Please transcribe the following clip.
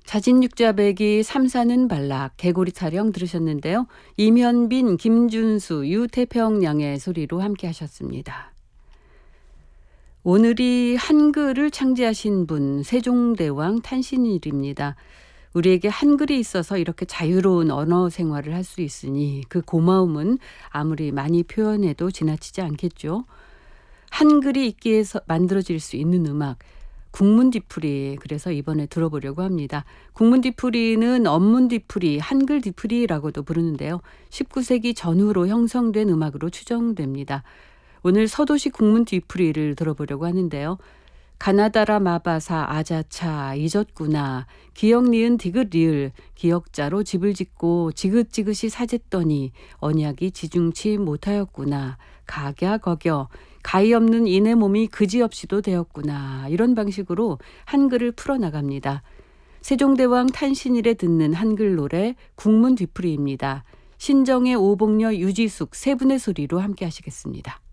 자진육자배기 삼사는 발락 개구리 타령 들으셨는데요. 임현빈, 김준수, 유태평 양의 소리로 함께 하셨습니다. 오늘이 한글을 창제하신 분 세종대왕 탄신일입니다. 우리에게 한글이 있어서 이렇게 자유로운 언어 생활을 할 수 있으니 그 고마움은 아무리 많이 표현해도 지나치지 않겠죠. 한글이 있기에 만들어질 수 있는 음악 국문뒤풀이, 그래서 이번에 들어보려고 합니다. 국문뒤풀이는 언문뒤풀이, 한글뒤풀이라고도 부르는데요. 19세기 전후로 형성된 음악으로 추정됩니다. 오늘 서도시 국문뒤풀이를 들어보려고 하는데요. 가나다라 마바사 아자차 잊었구나 기억 니은 디귿 리을 기억자로 집을 짓고 지긋지긋이 사쨌더니 언약이 지중치 못하였구나 가갸 거겨 가히 없는 이내 몸이 그지없이도 되었구나. 이런 방식으로 한글을 풀어나갑니다. 세종대왕 탄신일에 듣는 한글 노래 국문뒤풀이입니다. 신정의 오복녀 유지숙 세 분의 소리로 함께 하시겠습니다.